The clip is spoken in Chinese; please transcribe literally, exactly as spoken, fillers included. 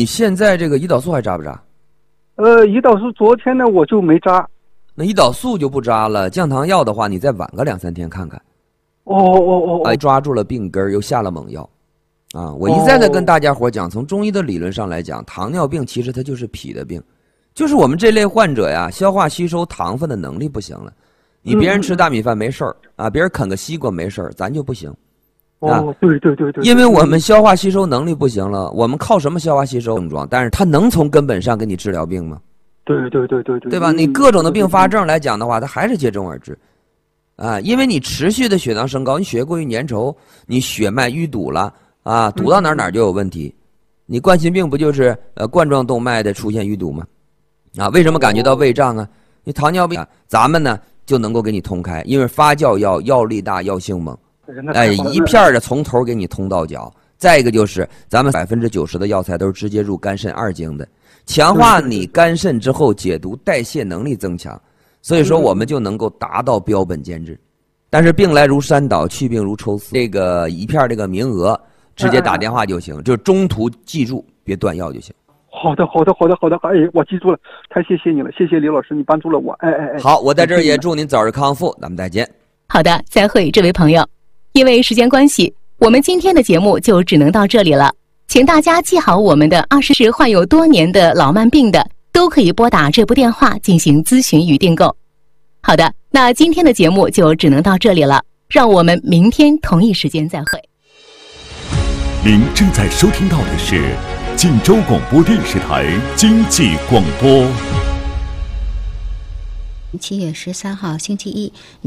现在这个胰岛素还扎不扎？ 呃，胰岛素昨天呢我就没扎。 那胰岛素就不扎了，降糖药的话，你再晚个两三天看看。 哦哦哦啊，抓住了病根又下了猛药，啊！我一再的跟大家伙讲，从中医的理论上来讲，糖尿病其实它就是脾的病，就是我们这类患者呀，消化吸收糖分的能力不行了。你别人吃大米饭没事儿啊，别人啃个西瓜没事儿，咱就不行。 啊，哦，对对对对， 因为我们消化吸收能力不行了，我们靠什么消化吸收症状？但是它能从根本上给你治疗病吗？ 对对对对对， 对吧？你各种的并发症来讲的话，它还是接踵而至，啊，因为你持续的血糖升高，你血液过于粘稠，你血脉淤堵了啊，堵到哪儿哪儿就有问题。你冠心病不就是呃冠状动脉的出现淤堵吗？啊，为什么感觉到胃胀啊？你糖尿病，咱们呢就能够给你通开，因为发酵药药力大，药性猛。哎，一片的从头给你通到脚。再一个就是咱们百分之九十的药材都是直接入肝肾二经的，强化你肝肾之后解毒代谢能力增强，所以说我们就能够达到标本兼治。但是病来如山倒，去病如抽丝，这个一片这个名额直接打电话就行，就中途记住别断药就行。 好的好的好的好的，哎，我记住了，太谢谢你了，谢谢李老师，你帮助了我。哎哎哎， 好，我在这儿也祝您早日康复，咱们再见。 好的，再会，这位朋友。因为时间关系，我们今天的节目就只能到这里了，请大家记好我们的二十是患有多年的老慢病的，都可以拨打这部电话进行咨询与订购。好的，那今天的节目就只能到这里了，让我们明天同一时间再会。 您正在收听到的是晋州广播电视台经济广播。 七月十三号星期一。